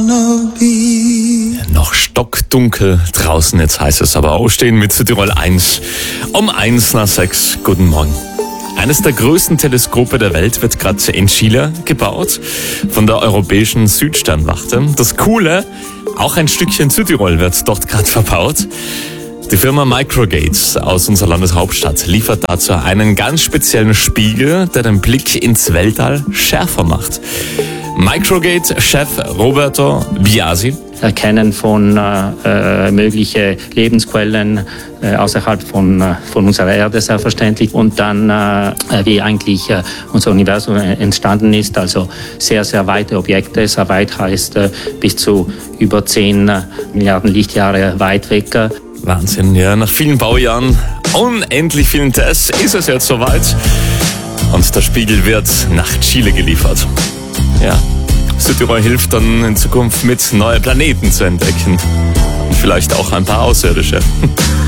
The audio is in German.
wanna be. Noch stockdunkel draußen, jetzt heißt es aber aufstehen mit Südtirol 1 um 1:06. Guten Morgen. Eines der größten Teleskope der Welt wird gerade in Chile gebaut, von der europäischen Südsternwarte. Das Coole, auch ein Stückchen Südtirol wird dort gerade verbaut. Die Firma Microgate aus unserer Landeshauptstadt liefert dazu einen ganz speziellen Spiegel, der den Blick ins Weltall schärfer macht. Microgate-Chef Roberto Biasi. Erkennen von mögliche Lebensquellen außerhalb von unserer Erde selbstverständlich und dann wie eigentlich unser Universum entstanden ist, also sehr, sehr weite Objekte, sehr weit heißt bis zu über 10 Milliarden Lichtjahre weit weg. Wahnsinn, ja, nach vielen Baujahren, unendlich vielen Tests ist es jetzt soweit und der Spiegel wird nach Chile geliefert. Ja, Südtirol hilft dann in Zukunft mit, neue Planeten zu entdecken und vielleicht auch ein paar Außerirdische.